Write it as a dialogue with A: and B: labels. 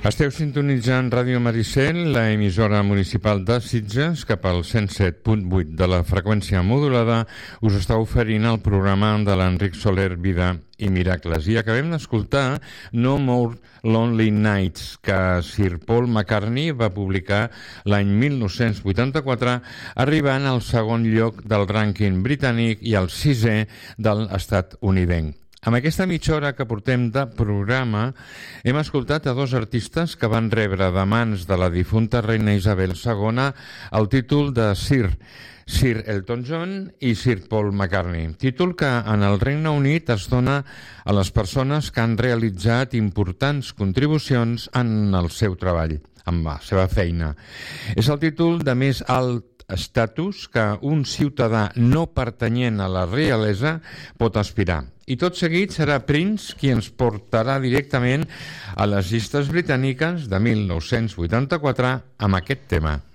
A: Esteu sintonitzant Ràdio Maricel, la emissora municipal de Sitges, cap al 107.8 de la freqüència modulada. Us està oferint el programa de l'Enric Soler, Vida i Miracles. I acabem d'escoltar No More Lonely Nights, que Sir Paul McCartney va publicar l'any 1984, arribant al segon lloc del rànquing britànic i al sisè de l'estat-unidenc. Amb aquesta mitja hora que portem de programa hem escoltat a dos artistes que van rebre de mans de la difunta reina Isabel II el títol de Sir Elton John i Sir Paul McCartney, títol que en el Regne Unit es dona a les persones que han realitzat importants contribucions en el seu treball, en la seva feina. És el títol de més alt estatus que un ciutadà no pertanyent a la realesa pot aspirar. I tot seguit serà Prince qui ens portarà directament a les llistes britàniques de 1984 amb aquest tema.